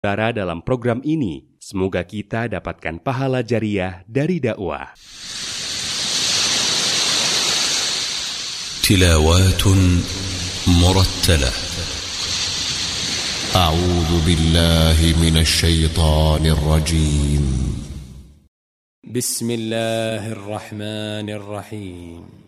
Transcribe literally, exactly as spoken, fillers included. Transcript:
saudara dalam program ini. Semoga kita dapatkan pahala jariah dari dakwah. تلاوات مرتلة. أعوذ بالله من الشيطان الرجيم. بسم الله الرحمن الرحيم.